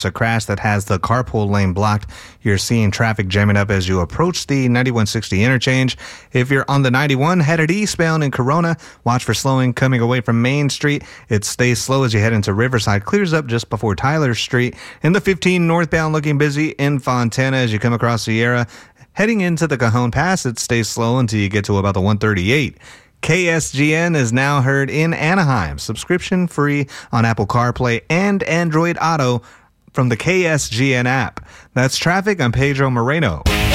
a crash that has the carpool lane blocked. You're seeing traffic jamming up as you approach the 9160 interchange. If you're on the 91 headed eastbound in Corona, watch for slowing coming away from Main Street. It stays slow as you head into Riverside, clears up just before Tyler Street. In the 15 northbound, looking busy in Fontana as you come across Sierra. Heading into the Cajon Pass, it stays slow until you get to about the 138. KSGN is now heard in Anaheim, subscription free on Apple CarPlay and Android Auto from the KSGN app. That's traffic. I'm Pedro Moreno.